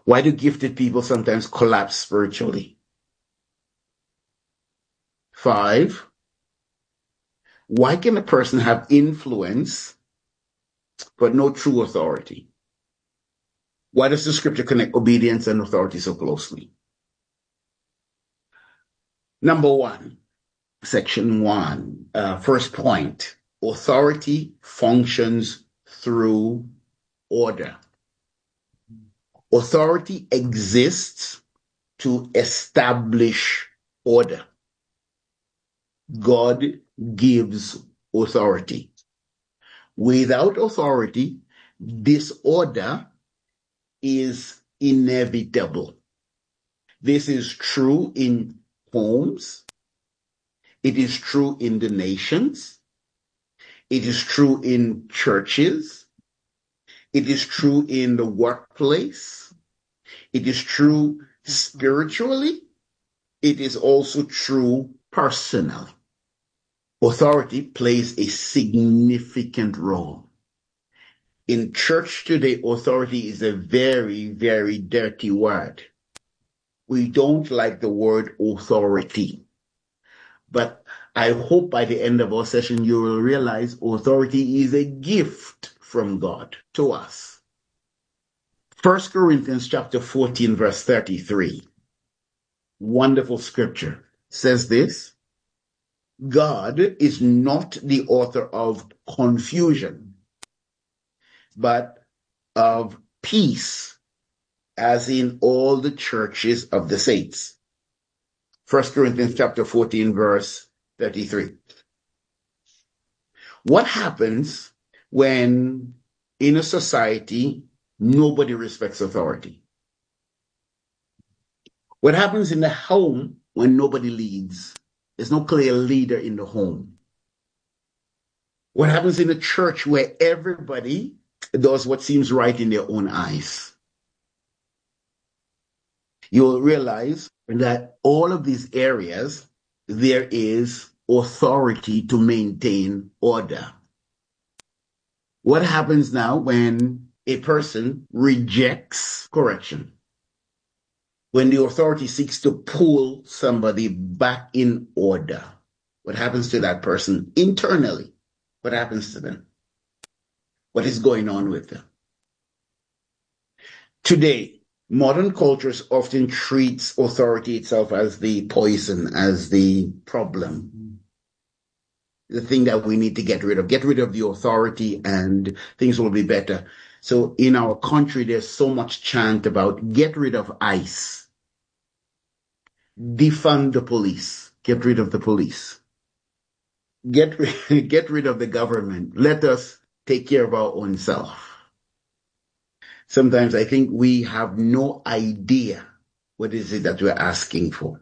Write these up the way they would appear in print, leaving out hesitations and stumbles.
Why do gifted people sometimes collapse spiritually? 5, why can a person have influence but no true authority? Why does the scripture connect obedience and authority so closely? Number 1, section 1, first point, authority functions through order. Authority exists to establish order. God gives authority. Without authority, disorder is inevitable. This is true in homes. It is true in the nations. It is true in churches. It is true in the workplace. It is true spiritually. It is also true personally. Authority plays a significant role. In church today, authority is a very, very dirty word. We don't like the word authority. But I hope by the end of our session, you will realize authority is a gift from God to us. 1 Corinthians chapter 14, verse 33. Wonderful scripture. Says this: God is not the author of confusion, but of peace, as in all the churches of the saints. 1 Corinthians chapter 14, verse 33. What happens when in a society nobody respects authority? What happens in the home when nobody leads? There's no clear leader in the home. What happens in a church where everybody does what seems right in their own eyes? You will realize that all of these areas, there is authority to maintain order. What happens now when a person rejects correction? When the authority seeks to pull somebody back in order, what happens to that person internally? What happens to them? What is going on with them? Today, modern cultures often treats authority itself as the poison, as the problem, the thing that we need to get rid of. Get rid of the authority and things will be better. So in our country, there's so much chant about get rid of ICE, defund the police, get rid of the police, get rid of the government. Let us take care of our own self. Sometimes I think we have no idea what is it that we're asking for.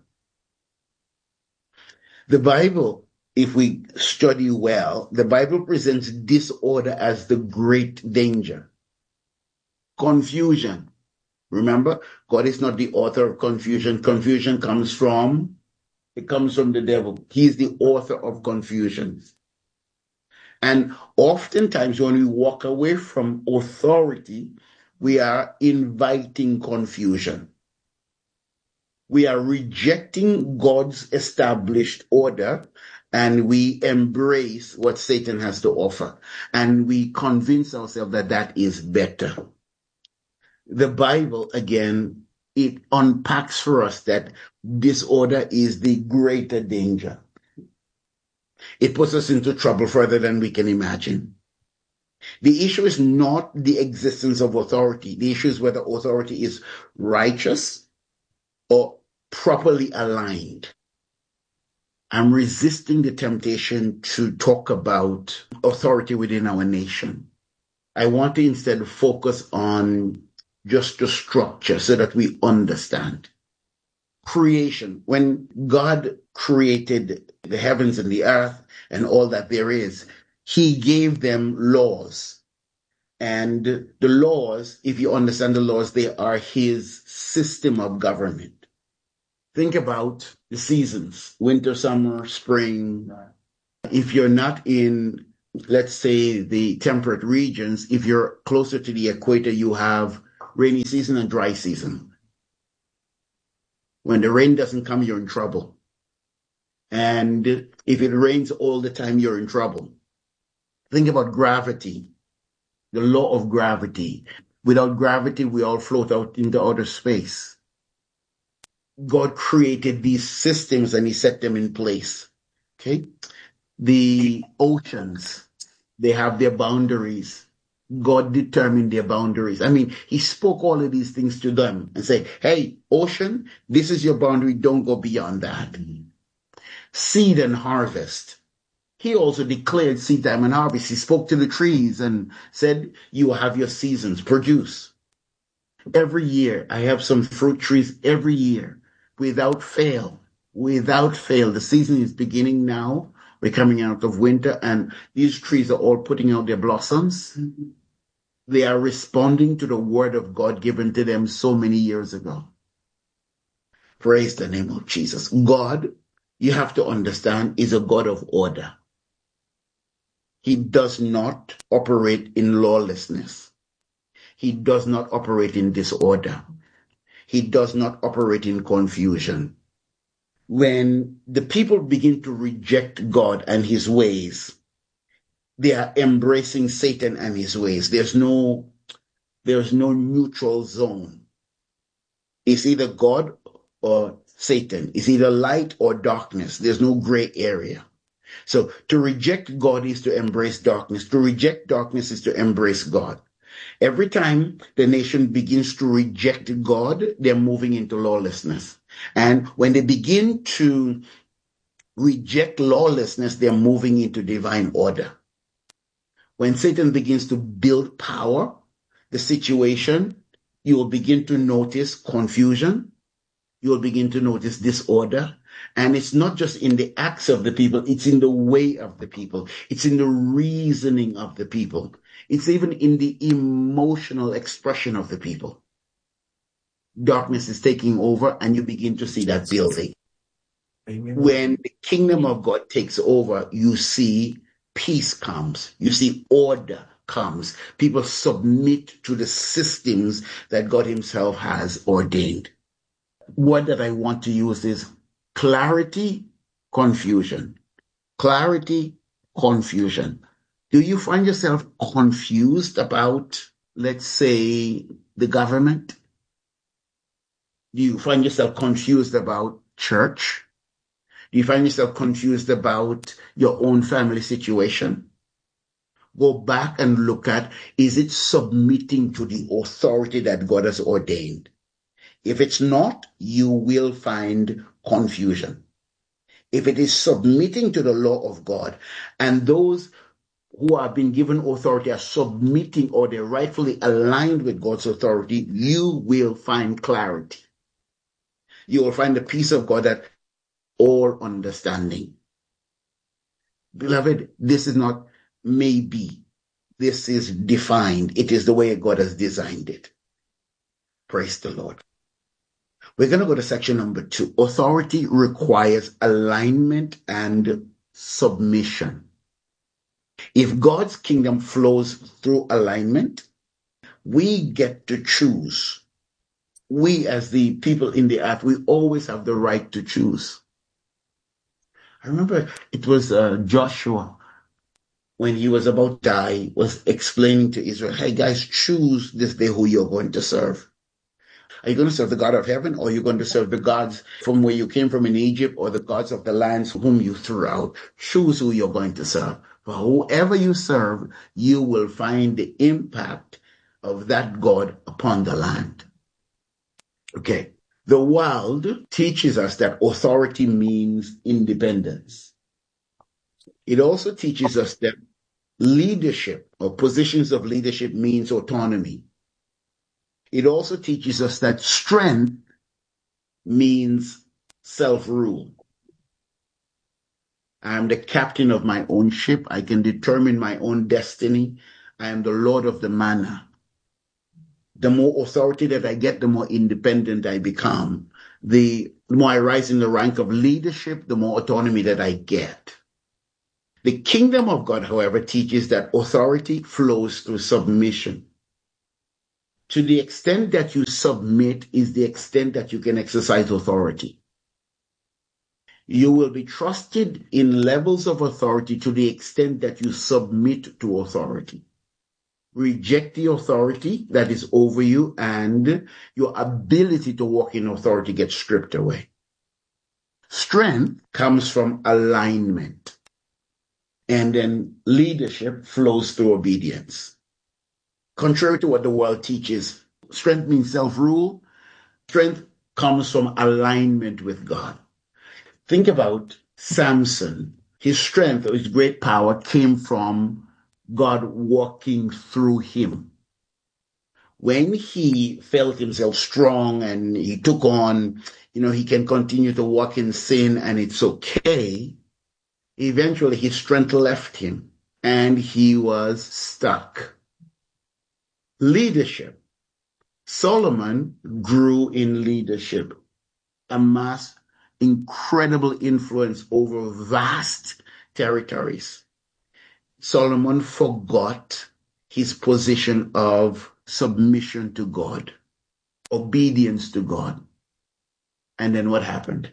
The Bible, if we study well, the Bible presents disorder as the great danger. Confusion. Remember, God is not the author of confusion. Confusion comes from the devil. He is the author of confusion. And oftentimes when we walk away from authority, we are inviting confusion. We are rejecting God's established order, and we embrace what Satan has to offer. And we convince ourselves that that is better. The Bible, again, it unpacks for us that disorder is the greater danger. It puts us into trouble further than we can imagine. The issue is not the existence of authority. The issue is whether authority is righteous or properly aligned. I'm resisting the temptation to talk about authority within our nation. I want to instead focus on just the structure so that we understand. Creation. When God created the heavens and the earth and all that there is, he gave them laws. And the laws, if you understand the laws, they are his system of government. Think about the seasons, winter, summer, spring. If you're not in, let's say, the temperate regions, if you're closer to the equator, you have rainy season and dry season. When the rain doesn't come, you're in trouble. And if it rains all the time, you're in trouble. Think about gravity, the law of gravity. Without gravity, we all float out into outer space. God created these systems and he set them in place. Okay? The oceans, they have their boundaries. God determined their boundaries. I mean, he spoke all of these things to them and said, hey, ocean, this is your boundary. Don't go beyond that. Seed and harvest. He also declared seed time and harvest. He spoke to the trees and said, you will have your seasons, produce. Every year, I have some fruit trees every year, without fail. Without fail. The season is beginning now. We're coming out of winter, and these trees are all putting out their blossoms. They are responding to the word of God given to them so many years ago. Praise the name of Jesus. God, you have to understand, is a God of order. He does not operate in lawlessness. He does not operate in disorder. He does not operate in confusion. When the people begin to reject God and his ways, they are embracing Satan and his ways. There's no neutral zone. It's either God or Satan. It's either light or darkness. There's no gray area. So to reject God is to embrace darkness. To reject darkness is to embrace God. Every time the nation begins to reject God, they're moving into lawlessness. And when they begin to reject lawlessness, they're moving into divine order. When Satan begins to build power, the situation, you will begin to notice confusion. You will begin to notice disorder. And it's not just in the acts of the people, it's in the way of the people. It's in the reasoning of the people. It's even in the emotional expression of the people. Darkness is taking over, and you begin to see that building. Amen. When the kingdom of God takes over, you see peace comes. You see order comes. People submit to the systems that God himself has ordained. Word that I want to use is clarity, confusion. Clarity, confusion. Do you find yourself confused about, let's say, the government? Do you find yourself confused about church? Do you find yourself confused about your own family situation? Go back and look at, is it submitting to the authority that God has ordained? If it's not, you will find confusion. If it is submitting to the law of God, and those who have been given authority are submitting, or they're rightfully aligned with God's authority, you will find clarity. You will find the peace of God that all understanding. Beloved, this is not maybe. This is defined. It is the way God has designed it. Praise the Lord. We're going to go to section number 2. Authority requires alignment and submission. If God's kingdom flows through alignment, we get to choose. We, as the people in the earth, we always have the right to choose. I remember it was Joshua, when he was about to die, was explaining to Israel, hey guys, choose this day who you're going to serve. Are you going to serve the God of heaven, or are you going to serve the gods from where you came from in Egypt, or the gods of the lands whom you threw out? Choose who you're going to serve. For whoever you serve, you will find the impact of that God upon the land. Okay. The world teaches us that authority means independence. It also teaches us that leadership or positions of leadership means autonomy. It also teaches us that strength means self-rule. I am the captain of my own ship. I can determine my own destiny. I am the Lord of the manor. The more authority that I get, the more independent I become. The more I rise in the rank of leadership, the more autonomy that I get. The kingdom of God, however, teaches that authority flows through submission To the extent that you submit is the extent that you can exercise authority. You will be trusted in levels of authority to the extent that you submit to authority. Reject the authority that is over you, and your ability to walk in authority gets stripped away. Strength comes from alignment, and then leadership flows through obedience. Contrary to what the world teaches, strength means self-rule. Strength comes from alignment with God. Think about Samson. His strength or his great power came from God walking through him. When he felt himself strong and he took on, he can continue to walk in sin and it's okay, eventually his strength left him and he was stuck. Leadership. Solomon grew in leadership, amassed incredible influence over vast territories. Solomon forgot his position of submission to God, obedience to God. And then what happened?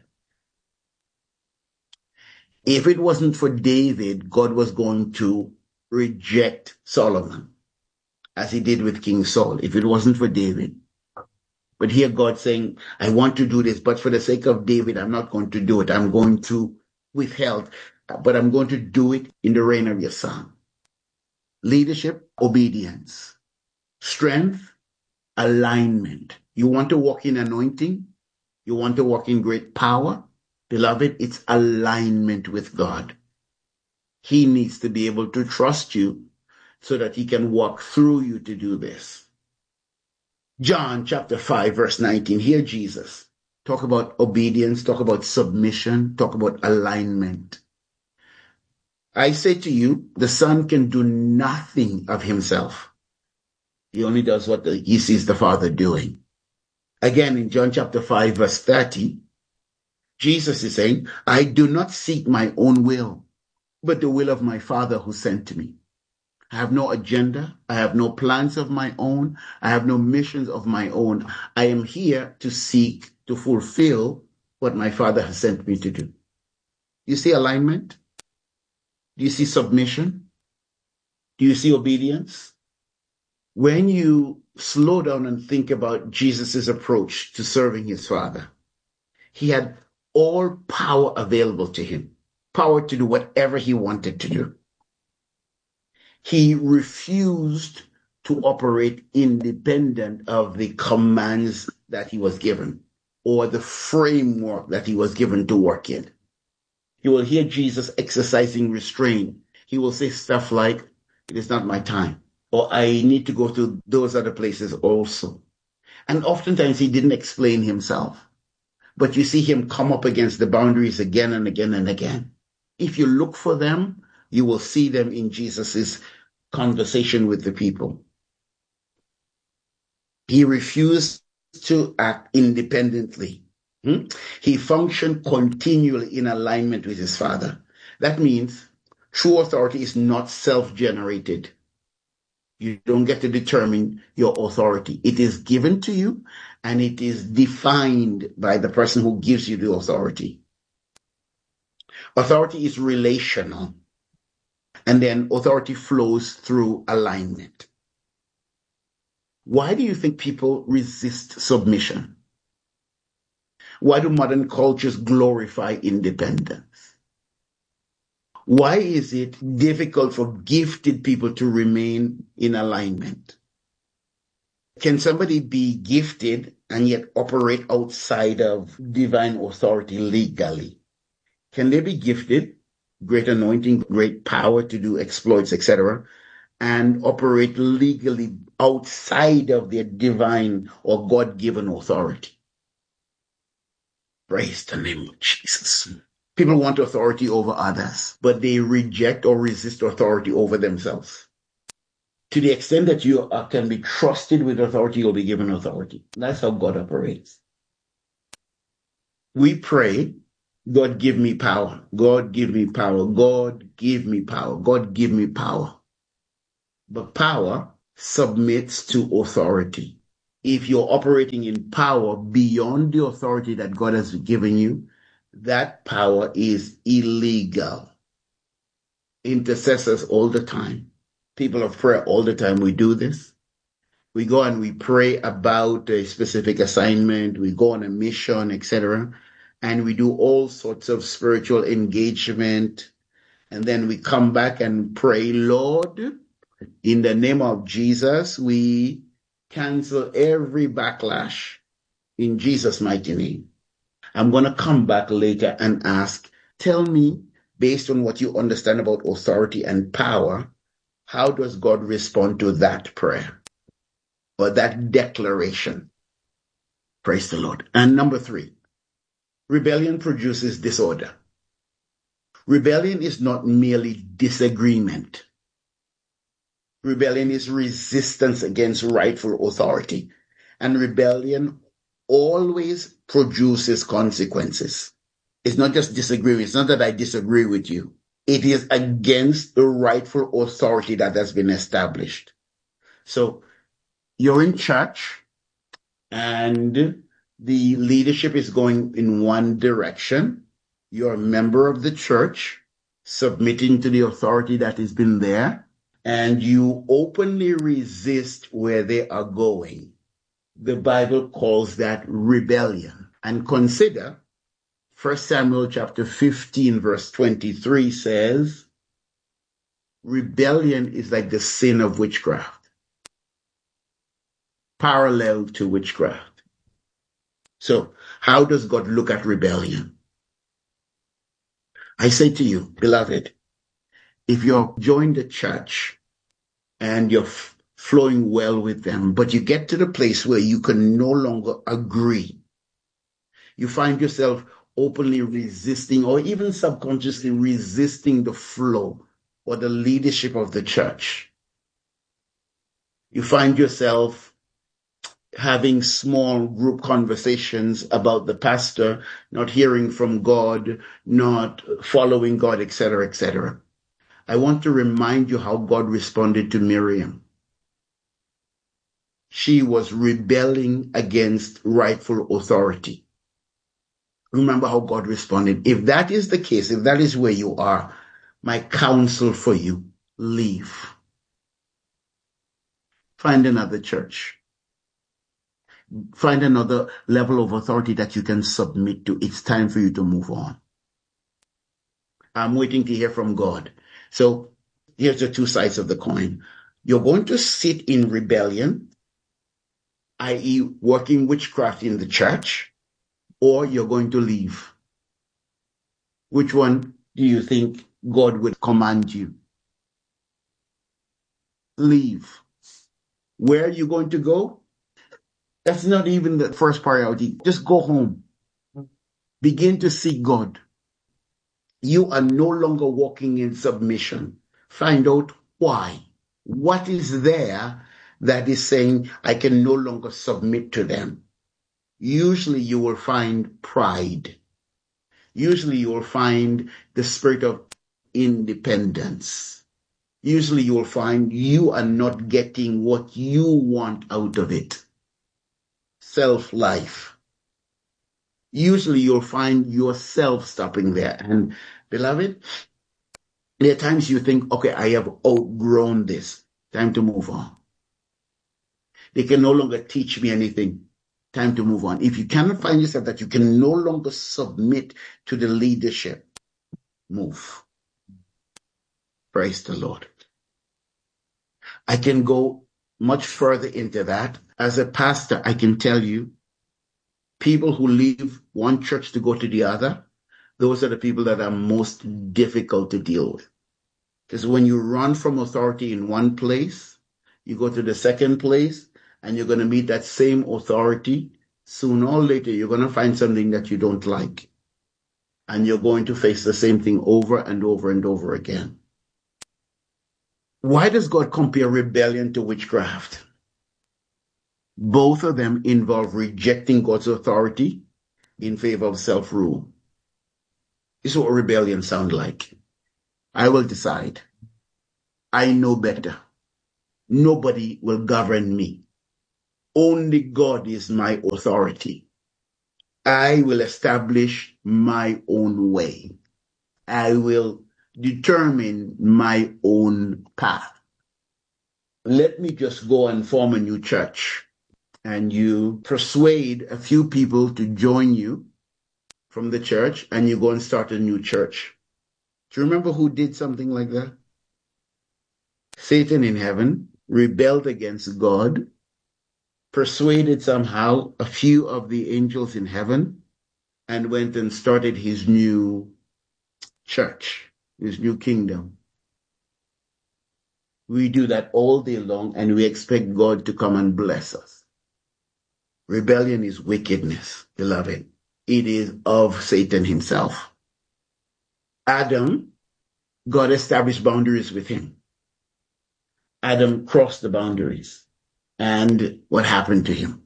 If it wasn't for David, God was going to reject Solomon, as he did with King Saul, if it wasn't for David. But here God saying, I want to do this, but for the sake of David, I'm not going to do it. I'm going to withhold, but I'm going to do it in the reign of your son. Leadership, obedience. Strength, alignment. You want to walk in anointing? You want to walk in great power? Beloved, it's alignment with God. He needs to be able to trust you so that he can walk through you to do this. John chapter 5, verse 19. Hear Jesus. Talk about obedience, talk about submission, talk about alignment. I say to you, the Son can do nothing of himself. He only does what he sees the Father doing. Again, in John chapter 5, verse 30, Jesus is saying, I do not seek my own will, but the will of my Father who sent me. I have no agenda. I have no plans of my own. I have no missions of my own. I am here to seek to fulfill what my Father has sent me to do. You see alignment? Do you see submission? Do you see obedience? When you slow down and think about Jesus' approach to serving his Father, he had all power available to him, power to do whatever he wanted to do. He refused to operate independent of the commands that he was given or the framework that he was given to work in. You will hear Jesus exercising restraint. He will say stuff like, it is not my time, or I need to go to those other places also. And oftentimes he didn't explain himself, but you see him come up against the boundaries again and again and again. If you look for them, you will see them in Jesus's conversation with the people. He refused to act independently. He functioned continually in alignment with his Father. That means true authority is not self-generated. You don't get to determine your authority. It is given to you, and it is defined by the person who gives you the authority. Authority is relational, and then authority flows through alignment. Why do you think people resist submission? Why do modern cultures glorify independence? Why is it difficult for gifted people to remain in alignment? Can somebody be gifted and yet operate outside of divine authority legally? Can they be gifted, great anointing, great power to do exploits, etc., and operate legally outside of their divine or God-given authority? Praise the name of Jesus. People want authority over others, but they reject or resist authority over themselves. To the extent that you can be trusted with authority, you'll be given authority. That's how God operates. We pray, God give me power. God give me power. God give me power. God give me power. But power submits to authority. If you're operating in power beyond the authority that God has given you, that power is illegal. Intercessors all the time, people of prayer all the time, we do this. We go and we pray about a specific assignment, we go on a mission, etc. And we do all sorts of spiritual engagement. And then we come back and pray, Lord, in the name of Jesus, we cancel every backlash in Jesus' mighty name. I'm going to come back later and ask, tell me, based on what you understand about authority and power, how does God respond to that prayer or that declaration? Praise the Lord. And number 3, rebellion produces disorder. Rebellion is not merely disagreement. Rebellion is resistance against rightful authority. And rebellion always produces consequences. It's not just disagreement. It's not that I disagree with you. It is against the rightful authority that has been established. So you're in church and the leadership is going in one direction. You're a member of the church, submitting to the authority that has been there, and you openly resist where they are going. The Bible calls that rebellion. And consider 1 Samuel chapter 15 verse 23 says, rebellion is like the sin of witchcraft, parallel to witchcraft. So how does God look at rebellion? I say to you, beloved, if you're joined the church and you're flowing well with them, but you get to the place where you can no longer agree, you find yourself openly resisting or even subconsciously resisting the flow or the leadership of the church. You find yourself having small group conversations about the pastor, not hearing from God, not following God, etc., etc. I want to remind you how God responded to Miriam. She was rebelling against rightful authority. Remember how God responded. If that is the case, if that is where you are, my counsel for you, leave. Find another church. Find another level of authority that you can submit to. It's time for you to move on. I'm waiting to hear from God. So here's the two sides of the coin. You're going to sit in rebellion, i.e. working witchcraft in the church, or you're going to leave. Which one do you think God would command you? Leave. Where are you going to go? That's not even the first priority. Just go home. Begin to seek God. You are no longer walking in submission. Find out why. What is there that is saying, I can no longer submit to them? Usually you will find pride. Usually you will find the spirit of independence. Usually you will find you are not getting what you want out of it. Self-life. Usually you'll find yourself stopping there. And beloved, there are times you think, okay, I have outgrown this. Time to move on. They can no longer teach me anything. Time to move on. If you cannot find yourself that you can no longer submit to the leadership, move. Praise the Lord. I can go much further into that. As a pastor, I can tell you, people who leave one church to go to the other, those are the people that are most difficult to deal with. Because when you run from authority in one place, you go to the second place, and you're going to meet that same authority. Sooner or later, you're going to find something that you don't like. And you're going to face the same thing over and over and over again. Why does God compare rebellion to witchcraft? Both of them involve rejecting God's authority in favor of self-rule. This is what rebellion sounds like. I will decide. I know better. Nobody will govern me. Only God is my authority. I will establish my own way. I will determine my own path. Let me just go and form a new church. And you persuade a few people to join you from the church, and you go and start a new church. Do you remember who did something like that? Satan in heaven rebelled against God, persuaded somehow a few of the angels in heaven, and went and started his new church, his new kingdom. We do that all day long, and we expect God to come and bless us. Rebellion is wickedness, beloved. It is of Satan himself. Adam, God established boundaries with him. Adam crossed the boundaries. And what happened to him?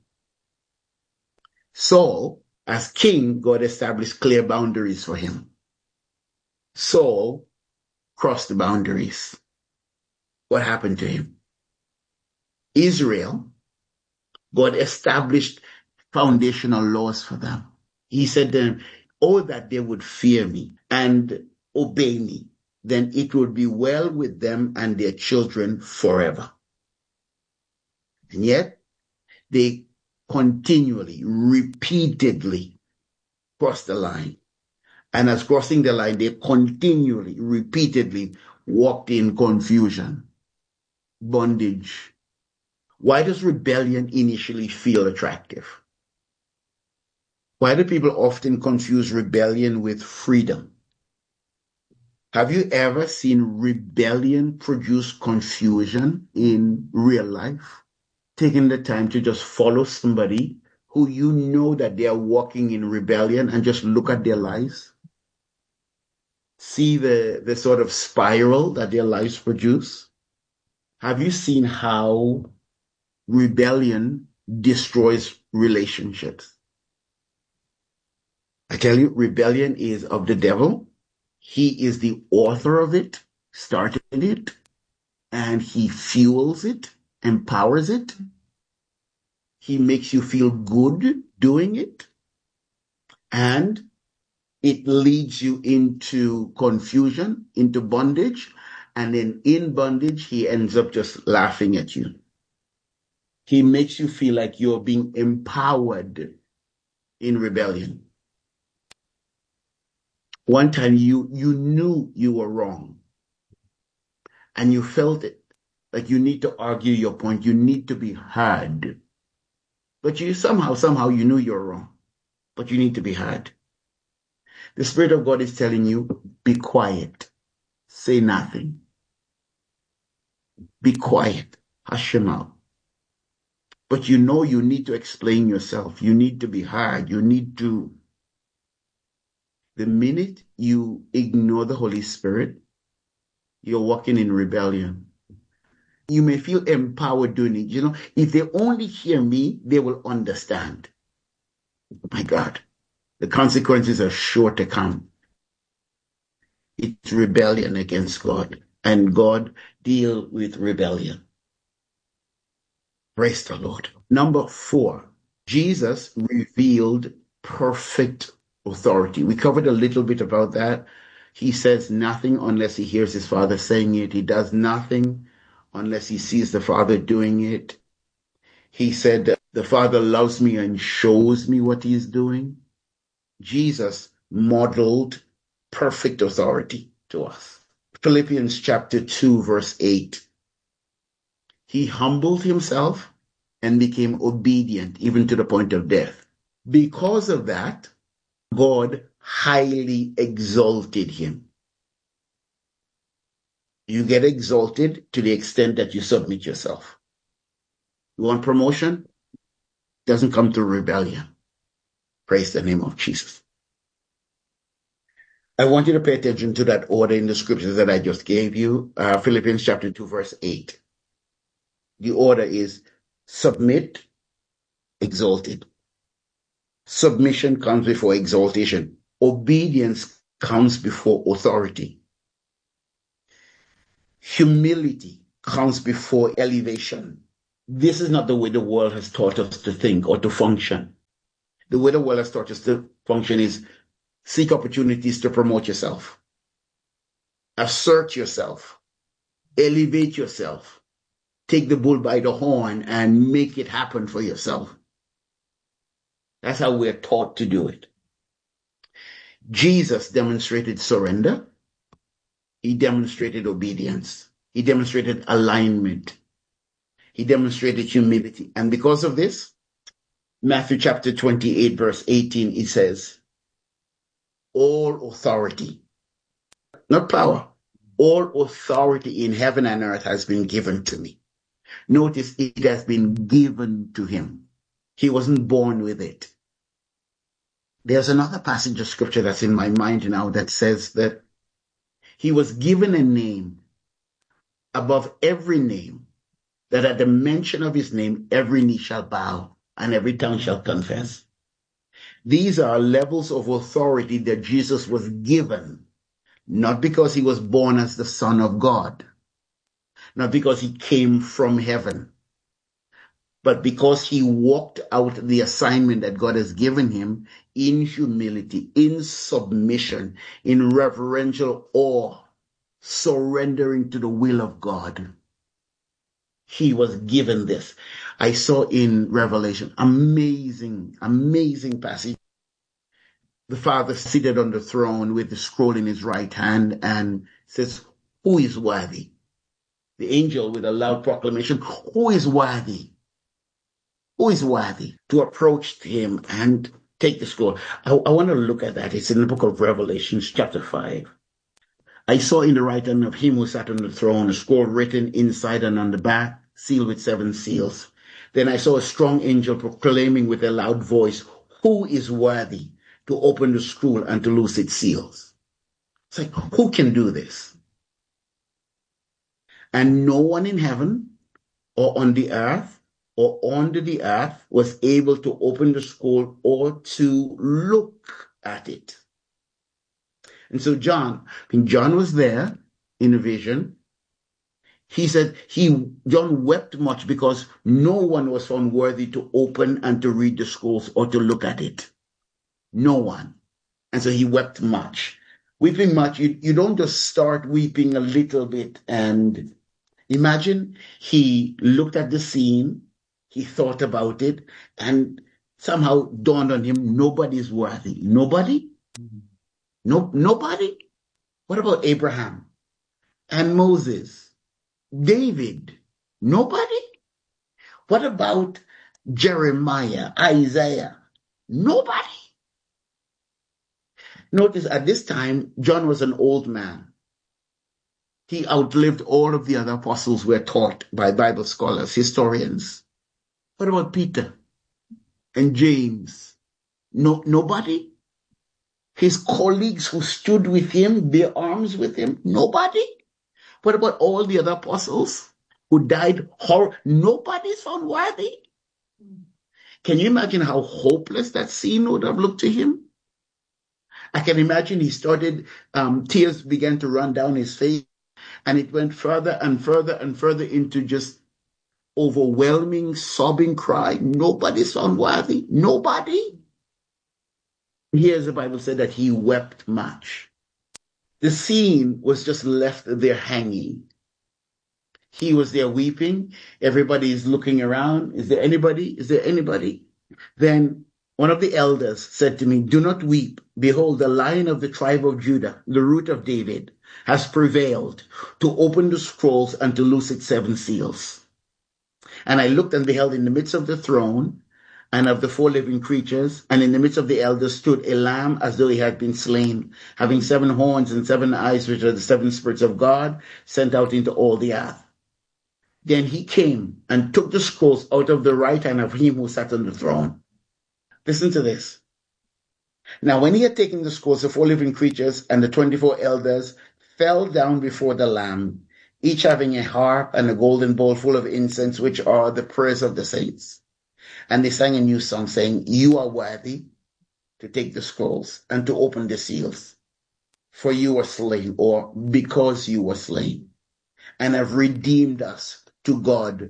Saul, as king, God established clear boundaries for him. Saul crossed the boundaries. What happened to him? Israel, God established foundational laws for them. He said to them, oh, that they would fear me and obey me, then it would be well with them and their children forever. And yet, they continually, repeatedly cross the line. And as crossing the line, they continually, repeatedly walked in confusion, bondage. Why does rebellion initially feel attractive? Why do people often confuse rebellion with freedom? Have you ever seen rebellion produce confusion in real life? Taking the time to just follow somebody who you know that they are walking in rebellion and just look at their lives? See the sort of spiral that their lives produce? Have you seen how rebellion destroys relationships? I tell you, rebellion is of the devil. He is the author of it, started it, and he fuels it, empowers it. He makes you feel good doing it. And it leads you into confusion, into bondage. And then in bondage, he ends up just laughing at you. He makes you feel like you're being empowered in rebellion. One time you knew you were wrong and you felt it, like you need to argue your point, you need to be heard. But you somehow you knew you're wrong, but you need to be heard. The Spirit of God is telling you, be quiet, say nothing. Be quiet, hush your mouth. But you know you need to explain yourself. You need to be heard. You need to. The minute you ignore the Holy Spirit, you're walking in rebellion. You may feel empowered doing it. You know, if they only hear me, they will understand. My God, the consequences are sure to come. It's rebellion against God, and God deal with rebellion. Praise the Lord. Number 4, Jesus revealed perfect authority. We covered a little bit about that. He says nothing unless he hears his Father saying it. He does nothing unless he sees the Father doing it. He said, the Father loves me and shows me what he is doing. Jesus modeled perfect authority to us. Philippians chapter 2, verse 8. He humbled himself and became obedient even to the point of death. Because of that, God highly exalted him. You get exalted to the extent that you submit yourself. You want promotion? It doesn't come through rebellion. Praise the name of Jesus. I want you to pay attention to that order in the scriptures that I just gave you. Philippians chapter 2, verse 8. The order is submit, exalted. Submission comes before exaltation. Obedience comes before authority. Humility comes before elevation. This is not the way the world has taught us to think or to function. The way the world has taught us to function is seek opportunities to promote yourself, assert yourself, elevate yourself, take the bull by the horn and make it happen for yourself. That's how we're taught to do it. Jesus demonstrated surrender. He demonstrated obedience. He demonstrated alignment. He demonstrated humility. And because of this, Matthew chapter 28, verse 18, it says, all authority, not power, all authority in heaven and earth has been given to me. Notice it has been given to him. He wasn't born with it. There's another passage of scripture that's in my mind now that says that he was given a name above every name, that at the mention of his name, every knee shall bow and every tongue shall confess. These are levels of authority that Jesus was given, not because he was born as the Son of God, not because he came from heaven, but because he walked out the assignment that God has given him in humility, in submission, in reverential awe, surrendering to the will of God. He was given this. I saw in Revelation, amazing passage. The Father seated on the throne with the scroll in his right hand and says, who is worthy? The angel with a loud proclamation, who is worthy? Who is worthy to approach him and take the scroll? I want to look at that. It's in the book of Revelation, chapter 5. I saw in the right hand of him who sat on the throne a scroll written inside and on the back, sealed with 7 seals. Then I saw a strong angel proclaiming with a loud voice, who is worthy to open the scroll and to loose its seals? It's like, who can do this? And no one in heaven or on the earth or under the earth was able to open the scroll or to look at it. And so John was there in a vision. He said John wept much because no one was found worthy to open and to read the scrolls or to look at it. No one. And so he wept much. Weeping much, you don't just start weeping a little bit. And imagine he looked at the scene, he thought about it, and somehow dawned on him, nobody's worthy. Nobody? No, nobody? What about Abraham and Moses? David? Nobody? What about Jeremiah, Isaiah? Nobody? Notice at this time, John was an old man. He outlived all of the other apostles were taught by Bible scholars, historians. What about Peter and James? No, nobody? His colleagues who stood with him, bear arms with him? Nobody? What about all the other apostles who died? Nobody's found worthy? Can you imagine how hopeless that scene would have looked to him? I can imagine he started, tears began to run down his face, and it went further and further and further into just overwhelming, sobbing cry. Nobody's found worthy. Nobody. Here's the Bible said that he wept much. The scene was just left there hanging. He was there weeping. Everybody is looking around. Is there anybody? Is there anybody? Then one of the elders said to me, do not weep. Behold, the Lion of the tribe of Judah, the Root of David, has prevailed to open the scrolls and to loose its 7 seals. And I looked and beheld in the midst of the throne and of the 4 living creatures, and in the midst of the elders stood a lamb as though he had been slain, having 7 horns and 7 eyes, which are the 7 spirits of God, sent out into all the earth. Then he came and took the scrolls out of the right hand of him who sat on the throne. Listen to this. Now when he had taken the scrolls, the 4 living creatures and the 24 elders fell down before the Lamb, each having a harp and a golden bowl full of incense, which are the prayers of the saints. And they sang a new song, saying, you are worthy to take the scrolls and to open the seals, for you were slain, or because you were slain, and have redeemed us to God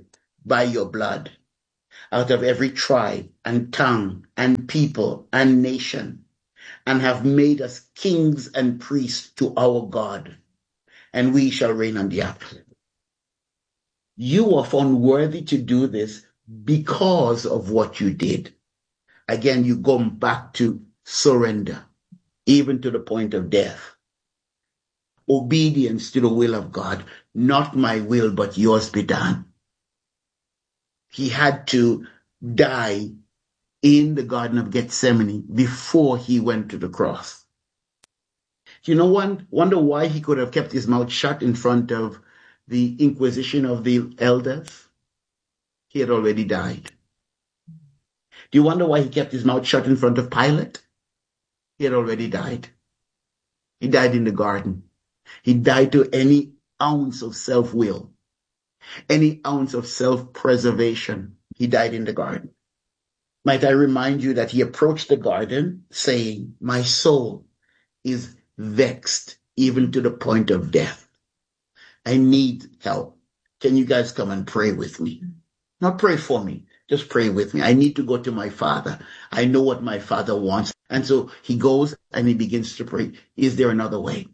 by your blood out of every tribe and tongue and people and nation, and have made us kings and priests to our God, and we shall reign on the earth. You are found worthy to do this because of what you did. Again, you go back to surrender, even to the point of death. Obedience to the will of God. Not my will, but yours be done. He had to die in the Garden of Gethsemane before he went to the cross. You know, wonder why he could have kept his mouth shut in front of the inquisition of the elders? He had already died. Do you wonder why he kept his mouth shut in front of Pilate? He had already died. He died in the garden. He died to any ounce of self-will, any ounce of self-preservation. He died in the garden. Might I remind you that he approached the garden saying, my soul is vexed even to the point of death. I need help. Can you guys come and pray with me? Not pray for me. Just pray with me. I need to go to my Father. I know what my Father wants. And so he goes and he begins to pray. Is there another way?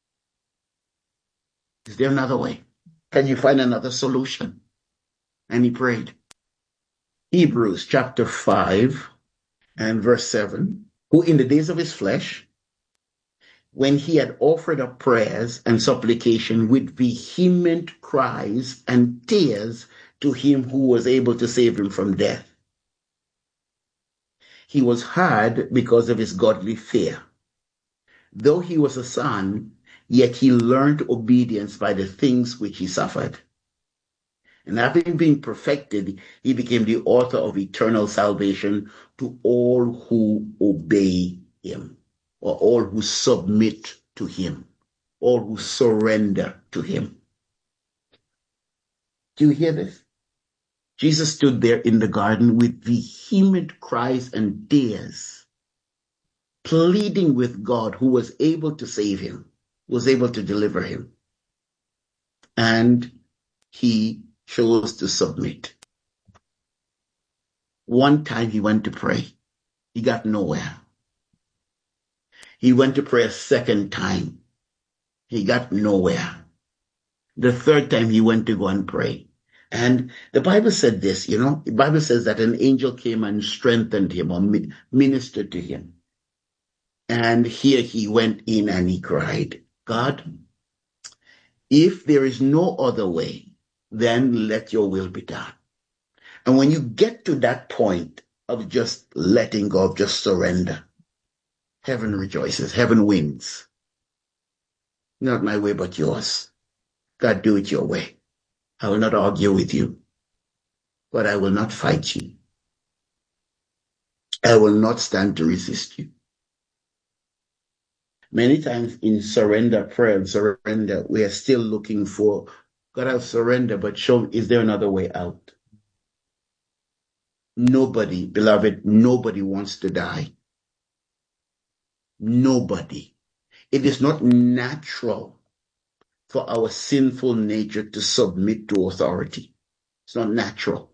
Is there another way? Can you find another solution? And he prayed. Hebrews chapter 5 and verse 7. Who in the days of his flesh, when he had offered up prayers and supplication with vehement cries and tears to him who was able to save him from death, he was heard because of his godly fear. Though he was a son, yet he learned obedience by the things which he suffered. And having been perfected, he became the author of eternal salvation to all who obey him, or all who submit to him, all who surrender to him. Do you hear this? Jesus stood there in the garden with vehement cries and tears, pleading with God, who was able to save him, was able to deliver him. And he chose to submit. One time he went to pray. He got nowhere. He went to pray a second time. He got nowhere. The third time he went to go and pray. And the Bible said this, the Bible says that an angel came and strengthened him or ministered to him. And here he went in and he cried, God, if there is no other way, then let your will be done. And when you get to that point of just letting go, of just surrender, heaven rejoices, heaven wins. Not my way, but yours. God, do it your way. I will not argue with you, but I will not fight you. I will not stand to resist you. Many times in surrender prayer and surrender, we are still looking for, God, I'll surrender, but show me, is there another way out? Nobody, beloved, nobody wants to die. Nobody. It is not natural for our sinful nature to submit to authority. It's not natural.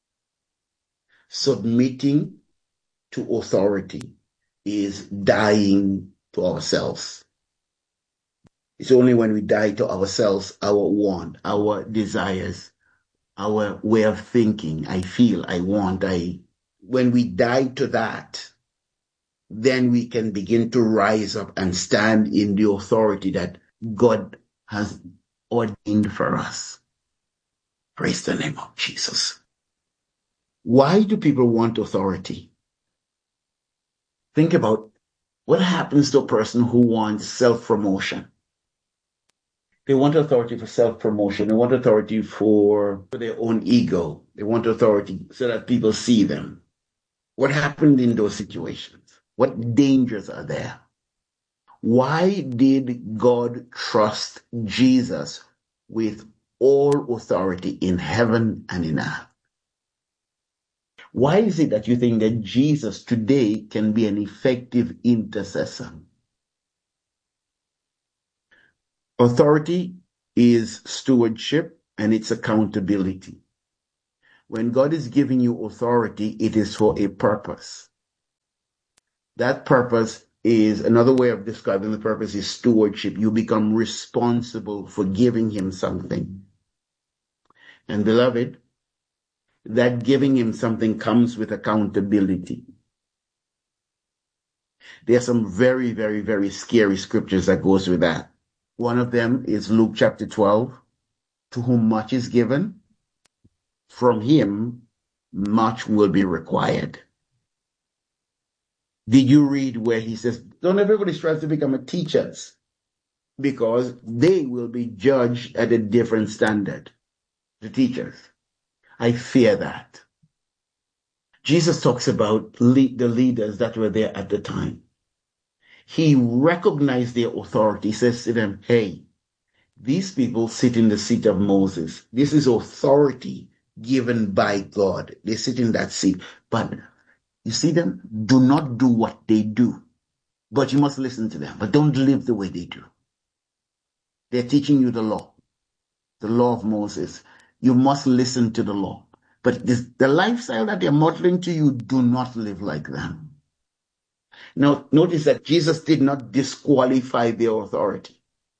Submitting to authority is dying to ourselves. It's only when we die to ourselves, our want, our desires, our way of thinking, I feel, I want, when we die to that, then we can begin to rise up and stand in the authority that God has ordained for us. Praise the name of Jesus. Why do people want authority? Think about what happens to a person who wants self-promotion. They want authority for self-promotion. They want authority for their own ego. They want authority so that people see them. What happened in those situations? What dangers are there? Why did God trust Jesus with all authority in heaven and in earth? Why is it that you think that Jesus today can be an effective intercessor? Authority is stewardship and it's accountability. When God is giving you authority, it is for a purpose. That purpose is, another way of describing the purpose is stewardship. You become responsible for giving him something. And beloved, that giving him something comes with accountability. There are some very, very, very scary scriptures that goes with that. One of them is Luke chapter 12. To whom much is given, from him much will be required. Did you read where he says, don't everybody strive to become teachers, because they will be judged at a different standard, the teachers. I fear that. Jesus talks about the leaders that were there at the time. He recognized their authority. He says to them, hey, these people sit in the seat of Moses. This is authority given by God. They sit in that seat. But you see them? Do not do what they do. But you must listen to them. But don't live the way they do. They're teaching you the law of Moses. You must listen to the law. But the lifestyle that they're modeling to you, do not live like them. Now, notice that Jesus did not disqualify their authority.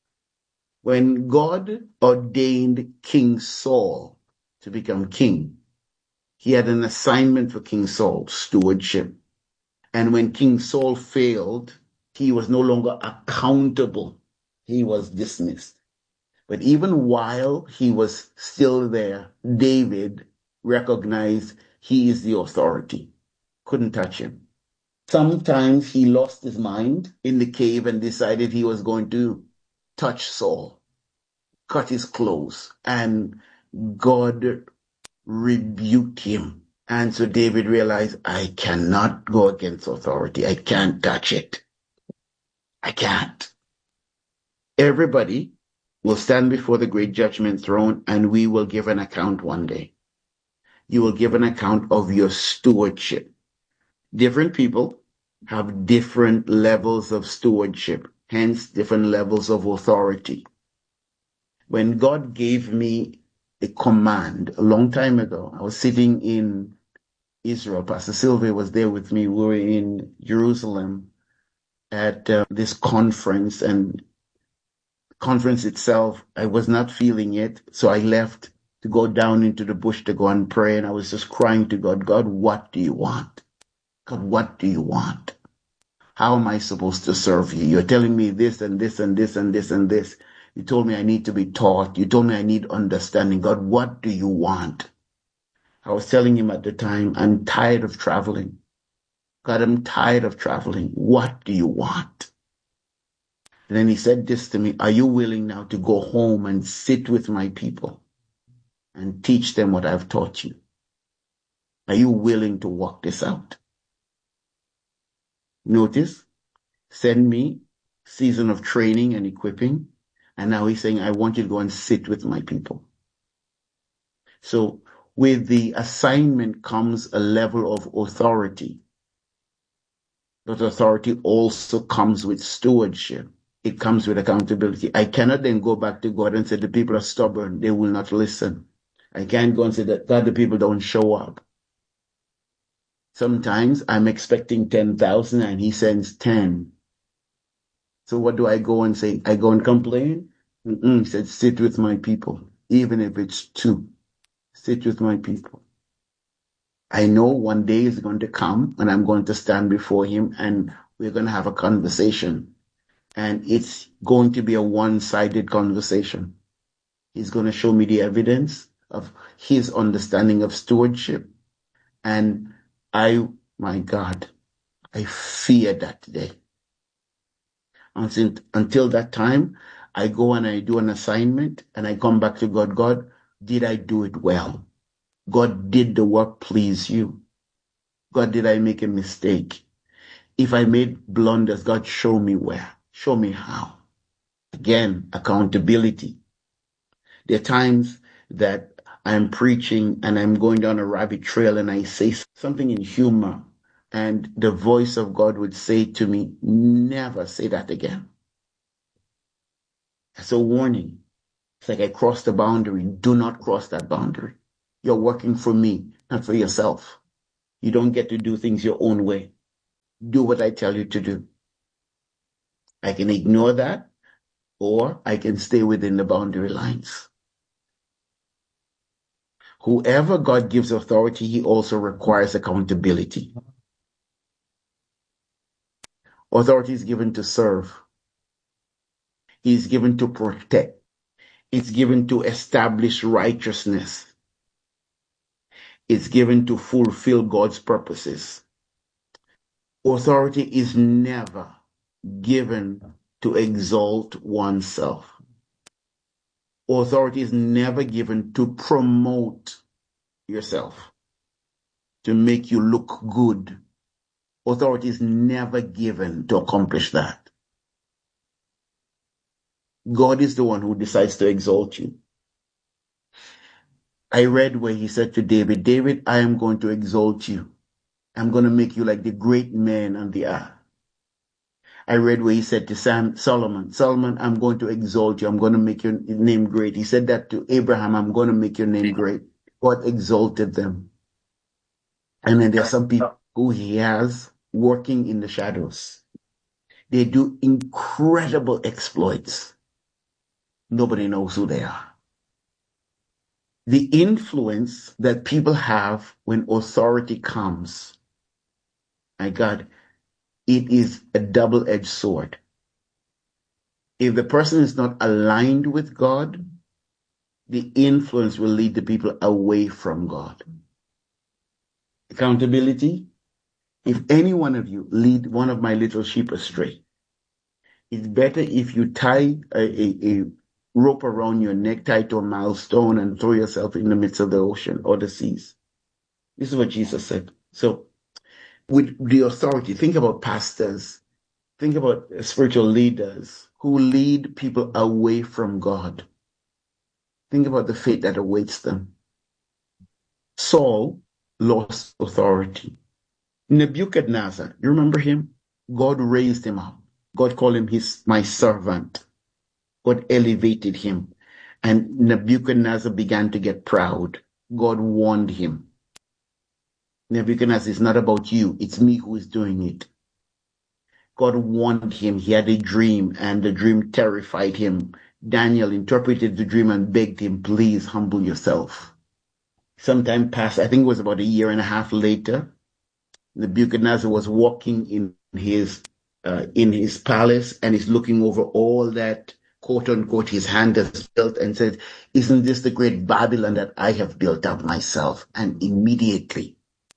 When God ordained King Saul to become king, he had an assignment for King Saul, stewardship. And when King Saul failed, he was no longer accountable. He was dismissed. But even while he was still there, David recognized he is the authority. Couldn't touch him. Sometimes he lost his mind in the cave and decided he was going to touch Saul, cut his clothes, and God rebuked him. And so David realized, I cannot go against authority. I can't touch it. I can't. Everybody will stand before the great judgment throne, and we will give an account one day. You will give an account of your stewardship. Different people have different levels of stewardship, hence different levels of authority. When God gave me a command a long time ago, I was sitting in Israel. Pastor Sylvia was there with me. We were in Jerusalem at this conference, and conference itself, I was not feeling it. So I left to go down into the bush to go and pray. And I was just crying to God, God, what do you want? God, what do you want? How am I supposed to serve you? You're telling me this and this and this and this and this. You told me I need to be taught. You told me I need understanding. God, what do you want? I was telling him at the time, I'm tired of traveling. God, I'm tired of traveling. What do you want? And then he said this to me, are you willing now to go home and sit with my people and teach them what I've taught you? Are you willing to work this out? Notice, send me season of training and equipping. And now he's saying, I want you to go and sit with my people. So with the assignment comes a level of authority. But authority also comes with stewardship. It comes with accountability. I cannot then go back to God and say, the people are stubborn. They will not listen. I can't go and say that God, the people don't show up. Sometimes I'm expecting 10,000 and he sends 10. So what do I go and say? I go and complain? He said, sit with my people. Even if it's 2, sit with my people. I know one day is going to come and I'm going to stand before him and we're going to have a conversation. And it's going to be a one-sided conversation. He's going to show me the evidence of his understanding of stewardship. And my God, I fear that day. Until that time, I go and I do an assignment and I come back to God. God, did I do it well? God, did the work please you? God, did I make a mistake? If I made blunders, God, show me where. Show me how. Again, accountability. There are times that I'm preaching and I'm going down a rabbit trail and I say something in humor and the voice of God would say to me, never say that again. That's a warning. It's like I crossed the boundary. Do not cross that boundary. You're working for me, not for yourself. You don't get to do things your own way. Do what I tell you to do. I can ignore that, or I can stay within the boundary lines. Whoever God gives authority, he also requires accountability. Authority is given to serve. He's given to protect. It's given to establish righteousness. It's given to fulfill God's purposes. Authority is never given to exalt oneself. Authority is never given to promote yourself, to make you look good. Authority is never given to accomplish that. God is the one who decides to exalt you. I read where he said to David, David, I am going to exalt you. I'm going to make you like the great man on the earth. I read where he said to Solomon, Solomon, I'm going to exalt you. I'm going to make your name great. He said that to Abraham, I'm going to make your name great. God exalted them. And then there are some people who he has working in the shadows. They do incredible exploits. Nobody knows who they are. The influence that people have when authority comes, my God, it is a double-edged sword. If the person is not aligned with God, the influence will lead the people away from God. Accountability. If any one of you lead one of my little sheep astray, it's better if you tie a rope around your neck, tie to a milestone, and throw yourself in the midst of the ocean or the seas. This is what Jesus said. So with the authority, think about pastors, think about spiritual leaders who lead people away from God. Think about the fate that awaits them. Saul lost authority. Nebuchadnezzar, you remember him? God raised him up. God called him my servant. God elevated him. And Nebuchadnezzar began to get proud. God warned him. Nebuchadnezzar, it's not about you. It's me who is doing it. God warned him. He had a dream, and the dream terrified him. Daniel interpreted the dream and begged him, please humble yourself. Sometime passed, I think it was about a year and a half later, Nebuchadnezzar was walking in his palace, and he's looking over all that, quote unquote, his hand has built, and said, isn't this the great Babylon that I have built up myself? And immediately,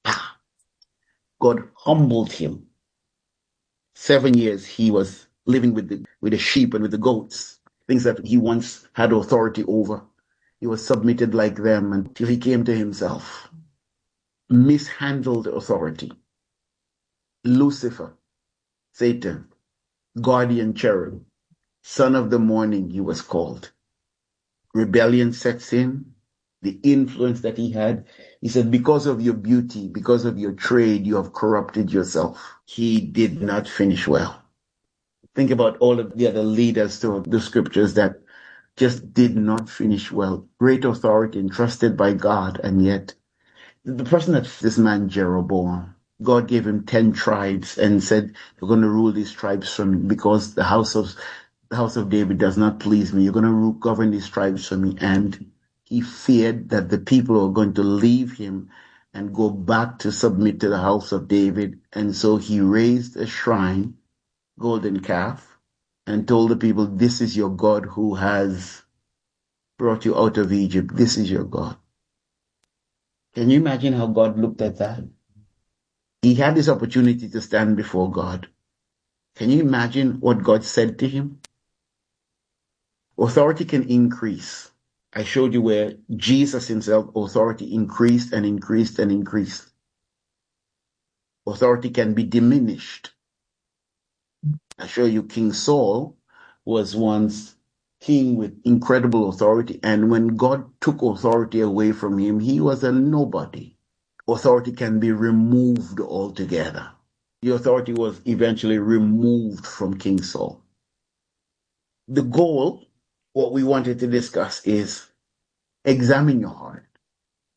God humbled him. 7 years he was living with the sheep and with the goats, things that he once had authority over. He was submitted like them until he came to himself. Mishandled authority. Lucifer, Satan, guardian cherub, son of the morning, he was called. Rebellion sets in. The influence that he had, he said, because of your beauty, because of your trade, you have corrupted yourself. He did not finish well. Think about all of the other leaders to the scriptures that just did not finish well. Great authority entrusted by God, and yet the person that this man Jeroboam, God gave him 10 tribes and said, you're going to rule these tribes for me because the house of David does not please me. You're going to govern these tribes for me. And he feared that the people were going to leave him and go back to submit to the house of David. And so he raised a shrine, golden calf, and told the people, this is your God who has brought you out of Egypt. This is your God. Can you imagine how God looked at that? He had this opportunity to stand before God. Can you imagine what God said to him? Authority can increase. I showed you where Jesus himself, authority increased and increased and increased. Authority can be diminished. I show you King Saul was once king with incredible authority, and when God took authority away from him, he was a nobody. Authority can be removed altogether. The authority was eventually removed from King Saul. The goal, what we wanted to discuss, is examine your heart.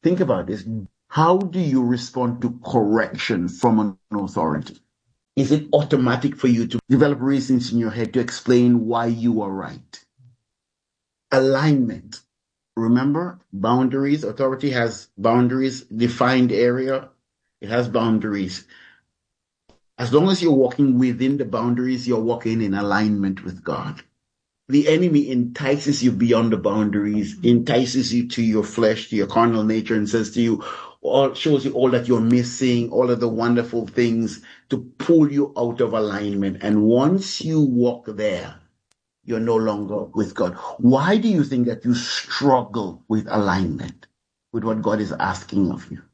Think about this. How do you respond to correction from an authority? Is it automatic for you to develop reasons in your head to explain why you are right? Alignment. Remember, boundaries. Authority has boundaries, defined area. It has boundaries. As long as you're walking within the boundaries, you're walking in alignment with God. The enemy entices you beyond the boundaries, entices you to your flesh, to your carnal nature, and says to you, shows you all that you're missing, all of the wonderful things to pull you out of alignment. And once you walk there, you're no longer with God. Why do you think that you struggle with alignment with what God is asking of you?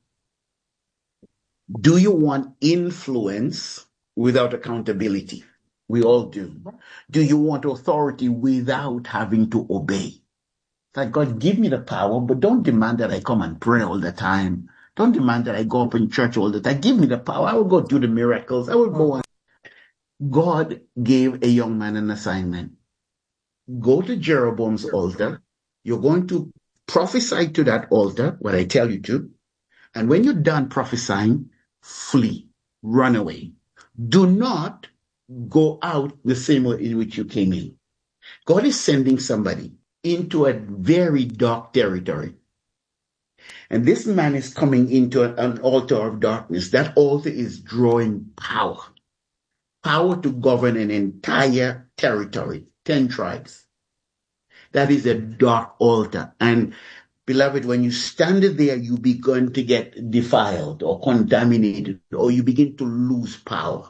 Do you want influence without accountability? We all do. Do you want authority without having to obey? It's like, God, give me the power, but don't demand that I come and pray all the time. Don't demand that I go up in church all the time. Give me the power. I will go do the miracles. I will go on. God gave a young man an assignment. Go to Jeroboam's altar. You're going to prophesy to that altar, what I tell you to. And when you're done prophesying, flee, run away. Do not go out the same way in which you came in. God is sending somebody into a very dark territory. And this man is coming into an altar of darkness. That altar is drawing power. Power to govern an entire territory, 10 tribes. That is a dark altar. And beloved, when you stand there, you begin to get defiled or contaminated, or you begin to lose power.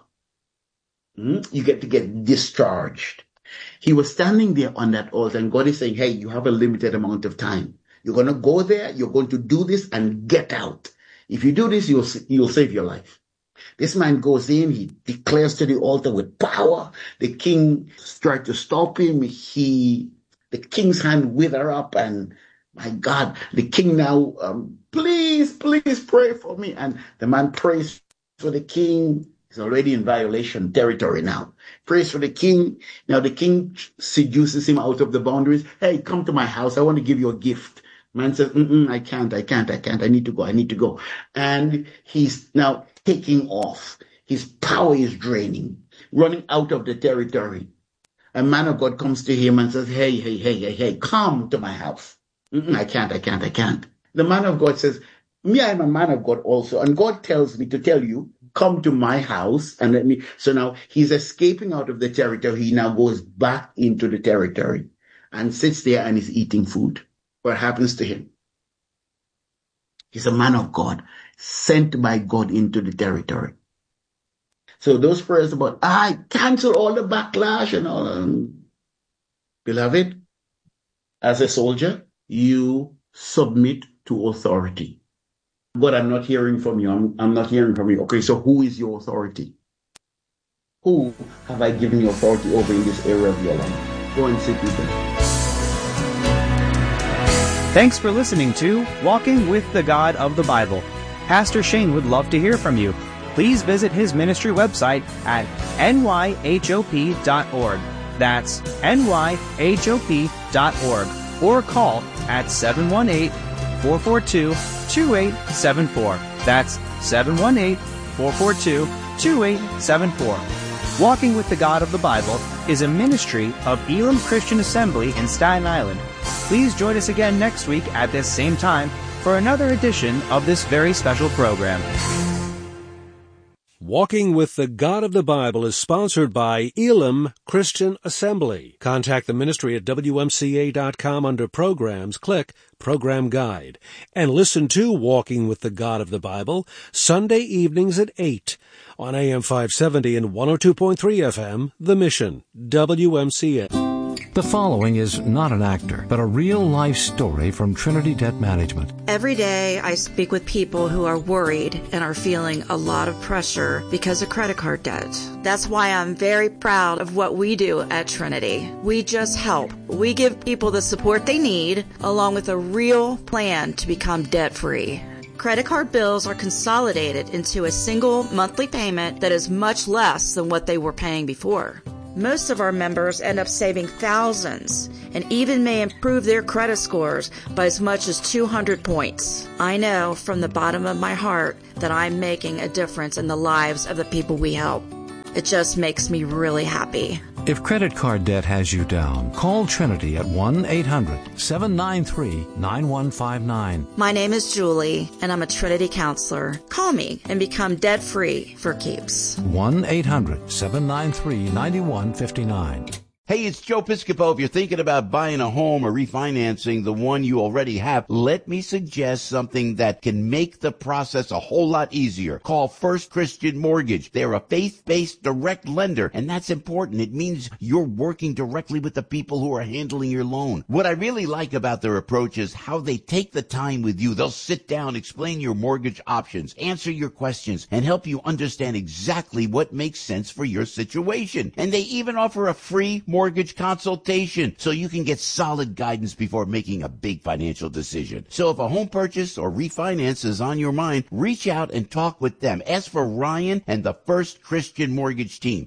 You get to get discharged. He was standing there on that altar, and God is saying, hey, you have a limited amount of time. You're going to go there, you're going to do this, and get out. If you do this, you'll save your life. This man goes in, he declares to the altar with power. The king tried to stop him. The king's hand wither up, and my God, the king now, please pray for me. And the man prays for the king. He's already in violation territory now. Prays for the king. Now the king seduces him out of the boundaries. Hey, come to my house. I want to give you a gift. Man says, I can't. I need to go. And he's now taking off. His power is draining, running out of the territory. A man of God comes to him and says, hey, come to my house. I can't. The man of God says, me, I'm a man of God also. And God tells me to tell you, come to my house and let me. So now he's escaping out of the territory. He now goes back into the territory and sits there and is eating food. What happens to him? He's a man of God, sent by God into the territory. So those prayers about, I cancel all the backlash and all. Beloved, as a soldier, you submit to authority. But I'm not hearing from you. I'm not hearing from you. Okay, so who is your authority? Who have I given you authority over in this area of your life? Go and sit with them. Thanks for listening to Walking with the God of the Bible. Pastor Shane would love to hear from you. Please visit his ministry website at nyhop.org. That's nyhop.org. Or call at 718-442-2874. That's 718-442-2874. Walking with the God of the Bible is a ministry of Elim Christian Assembly in Staten Island. Please join us again next week at this same time for another edition of this very special program. Walking with the God of the Bible is sponsored by Elim Christian Assembly. Contact the ministry at WMCA.com under Programs. Click Program Guide. And listen to Walking with the God of the Bible Sunday evenings at 8 on AM 570 and 102.3 FM, The Mission, WMCA. The following is not an actor, but a real-life story from Trinity Debt Management. Every day I speak with people who are worried and are feeling a lot of pressure because of credit card debt. That's why I'm very proud of what we do at Trinity. We just help. We give people the support they need, along with a real plan to become debt-free. Credit card bills are consolidated into a single monthly payment that is much less than what they were paying before. Most of our members end up saving thousands and even may improve their credit scores by as much as 200 points. I know from the bottom of my heart that I'm making a difference in the lives of the people we help. It just makes me really happy. If credit card debt has you down, call Trinity at 1-800-793-9159. My name is Julie, and I'm a Trinity counselor. Call me and become debt-free for keeps. 1-800-793-9159. Hey, it's Joe Piscopo. If you're thinking about buying a home or refinancing the one you already have, let me suggest something that can make the process a whole lot easier. Call First Christian Mortgage. They're a faith-based direct lender, and that's important. It means you're working directly with the people who are handling your loan. What I really like about their approach is how they take the time with you. They'll sit down, explain your mortgage options, answer your questions, and help you understand exactly what makes sense for your situation. And they even offer a free mortgage consultation so you can get solid guidance before making a big financial decision. So if a home purchase or refinance is on your mind, reach out and talk with them. Ask for Ryan and the First Christian Mortgage team.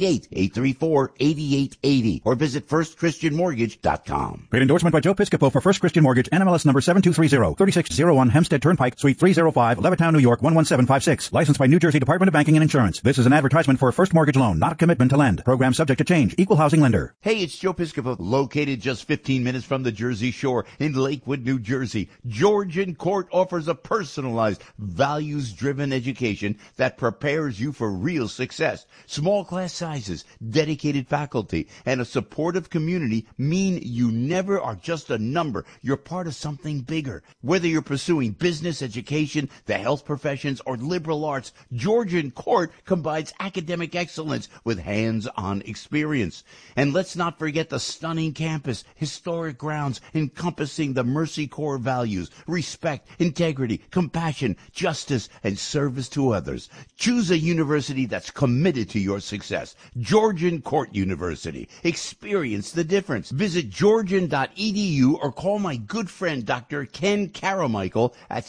888-834-8880 or visit firstchristianmortgage.com. Great endorsement by Joe Piscopo for First Christian Mortgage, NMLS number 7230, 3601 Hempstead Turnpike, Suite 305, Levittown, New York 11756. Licensed by New Jersey Department of Banking and Insurance. This is an advertisement for a first mortgage loan, not a commitment to lend. Program subject to change. Equal housing lender. Hey, it's Joe Piscopo, located just 15 minutes from the Jersey Shore in Lakewood, New Jersey. Georgian Court offers a personalized, values-driven education that prepares you for real success. Small class sizes, dedicated faculty, and a supportive community mean you never are just a number. You're part of something bigger. Whether you're pursuing business, education, the health professions, or liberal arts, Georgian Court combines academic excellence with hands-on experience. And let's not forget the stunning campus, historic grounds encompassing the Mercy Corps values, respect, integrity, compassion, justice, and service to others. Choose a university that's committed to your success. Georgian Court University. Experience the difference. Visit georgian.edu or call my good friend Dr. Ken Caramichael at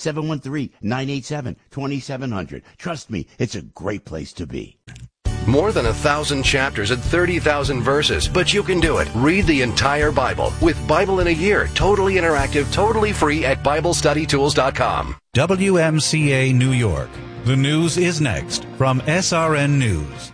713-987-2700. Trust me, it's a great place to be. More than 1,000 chapters and 30,000 verses, but you can do it. Read the entire Bible with Bible in a Year, totally interactive, totally free at BibleStudyTools.com. WMCA New York. The news is next from SRN News.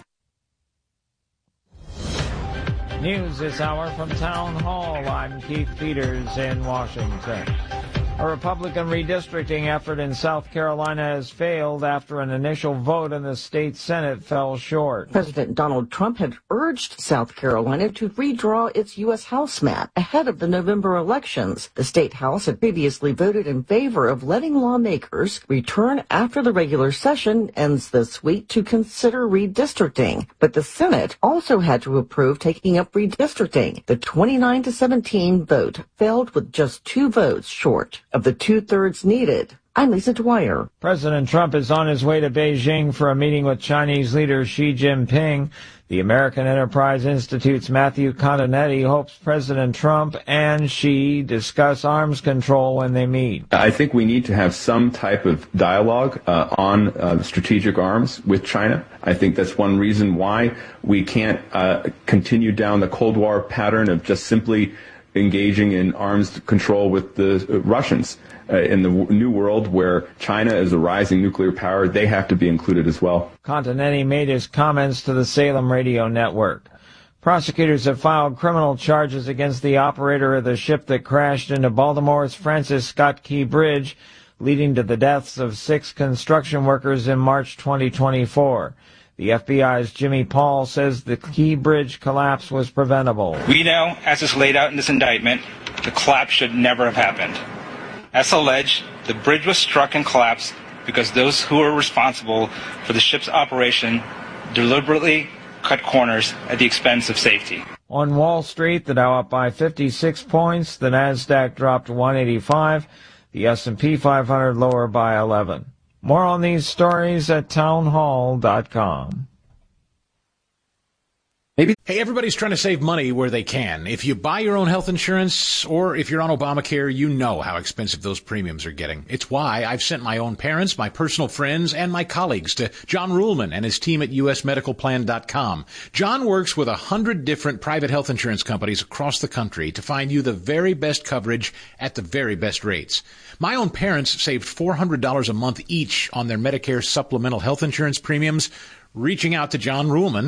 News this hour from Town Hall. I'm Keith Peters in Washington. A Republican redistricting effort in South Carolina has failed after an initial vote in the state Senate fell short. President Donald Trump had urged South Carolina to redraw its U.S. House map ahead of the November elections. The state House had previously voted in favor of letting lawmakers return after the regular session ends this week to consider redistricting. But the Senate also had to approve taking up redistricting. The 29-17 vote failed with just 2 votes short of the 2/3 needed. I'm Lisa Dwyer. President Trump is on his way to Beijing for a meeting with Chinese leader Xi Jinping. The American Enterprise Institute's Matthew Continetti hopes President Trump and Xi discuss arms control when they meet. I think we need to have some type of dialogue on strategic arms with China. I think that's one reason why we can't continue down the Cold War pattern of just simply engaging in arms control with the Russians. In the new world where China is a rising nuclear power, they have to be included as well. Continetti made his comments to the Salem radio network. Prosecutors have filed criminal charges against the operator of the ship that crashed into Baltimore's Francis Scott Key Bridge, leading to the deaths of 6 construction workers in March 2024. The FBI's Jimmy Paul says the Key Bridge collapse was preventable. We know, as is laid out in this indictment, the collapse should never have happened. As alleged, the bridge was struck and collapsed because those who were responsible for the ship's operation deliberately cut corners at the expense of safety. On Wall Street, the Dow up by 56 points, the Nasdaq dropped 185, the S&P 500 lower by 11. More on these stories at townhall.com. Hey, everybody's trying to save money where they can. If you buy your own health insurance or if you're on Obamacare, you know how expensive those premiums are getting. It's why I've sent my own parents, my personal friends, and my colleagues to John Ruhlman and his team at usmedicalplan.com. John works with 100 different private health insurance companies across the country to find you the very best coverage at the very best rates. My own parents saved $400 a month each on their Medicare supplemental health insurance premiums. Reaching out to John Ruhlman